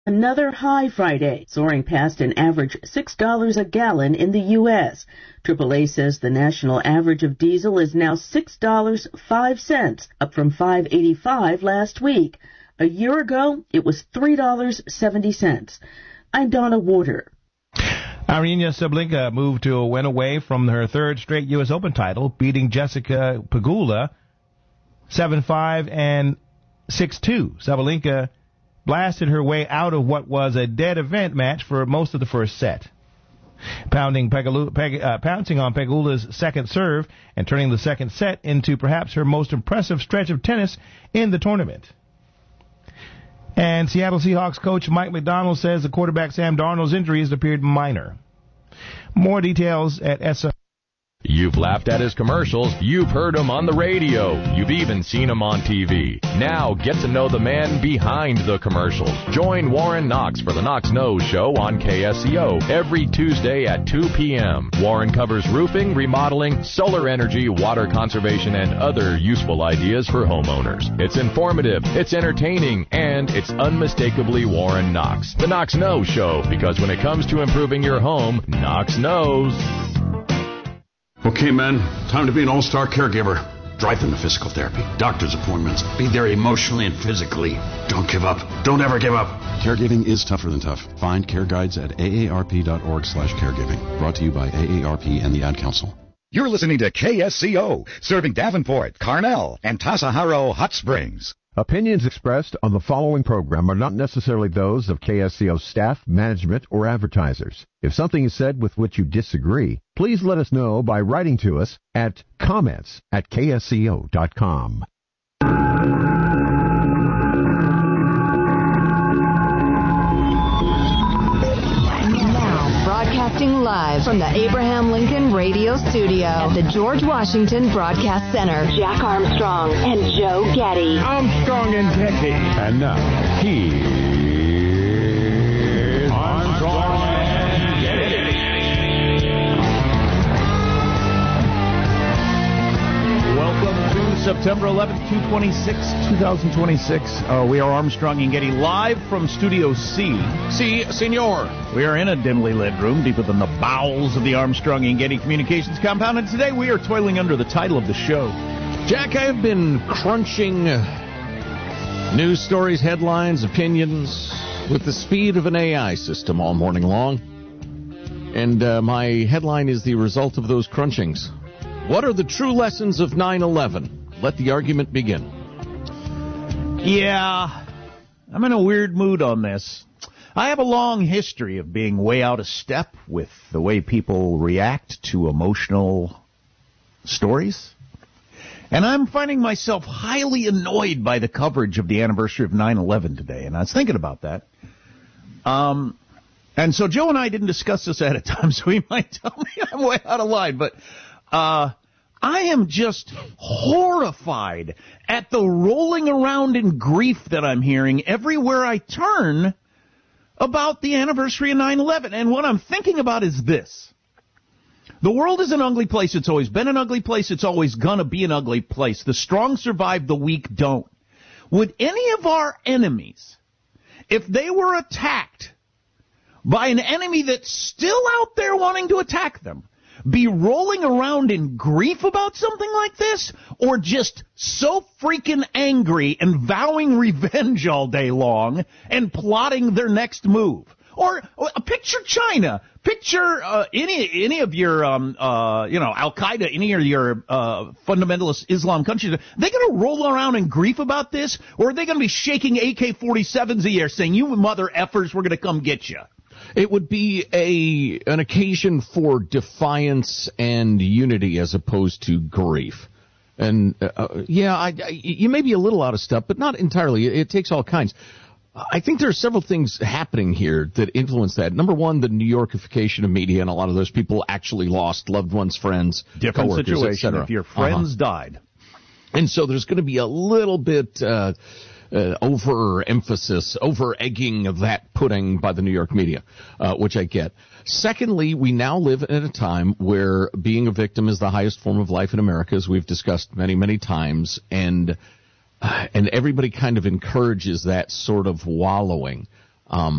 Another high Friday, soaring past an average $6 a gallon in the U.S. AAA says the national average of diesel is now $6.05, up from $5.85 last week. A year ago, it was $3.70. I'm Donna Warder. Aryna Sabalenka moved to a win away from her third straight U.S. Open title, beating Jessica Pegula 7-5 and 6-2. Sabalenka blasted her way out of what was a dead event match for most of the first set, pouncing on Pegula's second serve and turning the second set into perhaps her most impressive stretch of tennis in the tournament. And Seattle Seahawks coach Mike McDonald says the quarterback Sam Darnold's injuries appeared minor. More details at SI. You've laughed at his commercials. You've heard him on the radio. You've even seen him on TV. Now get to know the man behind the commercials. Join Warren Knox for the Knox Knows Show on KSCO every Tuesday at 2 p.m. Warren covers roofing, remodeling, solar energy, water conservation, and other useful ideas for homeowners. It's informative, it's entertaining, and it's unmistakably Warren Knox. The Knox Knows Show, because when it comes to improving your home, Knox knows. Okay, men, time to be an all-star caregiver. Drive them to physical therapy, doctor's appointments. Be there emotionally and physically. Don't give up. Don't ever give up. Caregiving is tougher than tough. Find care guides at aarp.org/caregiving. Brought to you by AARP and the Ad Council. You're listening to KSCO, serving Davenport, Carnell, and Tasajaro Hot Springs. Opinions expressed on the following program are not necessarily those of KSCO staff, management, or advertisers. If something is said with which you disagree, please let us know by writing to us at comments@ksco.com. Broadcasting live from the Abraham Lincoln Radio Studio at the George Washington Broadcast Center. Jack Armstrong and Joe Getty. Armstrong and Getty. And now, here's Armstrong and Getty. Welcome to September 11th, 2026. We are Armstrong and Getty live from Studio C. Si, senor. We are in a dimly lit room deeper than the bowels of the Armstrong and Getty Communications compound, and today we are toiling under the title of the show. Jack, I have been crunching news stories, headlines, opinions with the speed of an AI system all morning long. And my headline is the result of those crunchings. What are the true lessons of 9/11? Let the argument begin. Yeah, I'm in a weird mood on this. I have a long history of being way out of step with the way people react to emotional stories. And I'm finding myself highly annoyed by the coverage of the anniversary of 9/11 today. And I was thinking about that. And so Joe and I didn't discuss this ahead of time, so he might tell me I'm way out of line. But I am just horrified at the rolling around in grief that I'm hearing everywhere I turn about the anniversary of 9/11. And what I'm thinking about is this. The world is an ugly place. It's always been an ugly place. It's always going to be an ugly place. The strong survive, the weak don't. Would any of our enemies, if they were attacked by an enemy that's still out there wanting to attack them, be rolling around in grief about something like this, or just so freaking angry and vowing revenge all day long and plotting their next move? Or picture China, picture any of your Al-Qaeda, any of your fundamentalist Islam countries. Are they going to roll around in grief about this, or are they going to be shaking AK-47s a year saying, "You mother effers, we're going to come get you"? It would be an occasion for defiance and unity as opposed to grief. And, you may be a little out of step, but not entirely. It takes all kinds. I think there are several things happening here that influence that. Number one, the New Yorkification of media, and a lot of those people actually lost loved ones, friends, different situation if your friends died. And so there's going to be a little bit overemphasis, over-egging of that pudding by the New York media, which I get. Secondly, we now live at a time where being a victim is the highest form of life in America, as we've discussed many, many times, and everybody kind of encourages that sort of wallowing.